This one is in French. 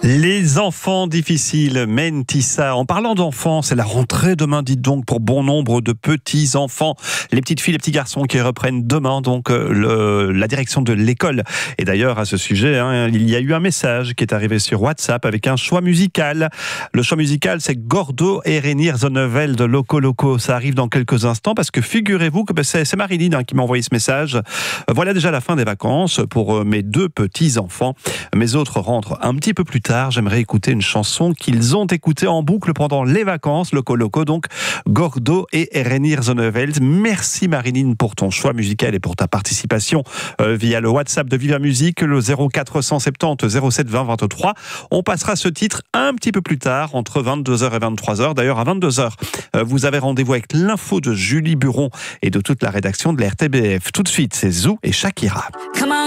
Les enfants difficiles, Mentissa. En parlant d'enfants, c'est la rentrée demain, dites donc, pour bon nombre de petits enfants. Les petites filles, les petits garçons qui reprennent demain donc la direction de l'école. Et d'ailleurs, à ce sujet, il y a eu un message qui est arrivé sur WhatsApp avec un choix musical. Le choix musical, c'est Gordo et Reinier Zonneveld de Loco Loco. Ça arrive dans quelques instants parce que figurez-vous que c'est Marilyn qui m'a envoyé ce message. Voilà déjà la fin des vacances pour mes deux petits-enfants. Mes autres rentrent un petit peu plus tard. J'aimerais écouter une chanson qu'ils ont écoutée en boucle pendant les vacances, Loco Loco, donc Gordo et Reinier Zonneveld. Merci Marilyn pour ton choix musical et pour ta participation via le WhatsApp de Viva Musique, le 0470 07 20 23. On passera ce titre un petit peu plus tard, entre 22h et 23h. D'ailleurs, à 22h, vous avez rendez-vous avec l'info de Julie Buron et de toute la rédaction de la RTBF. Tout de suite, c'est Zou et Shakira.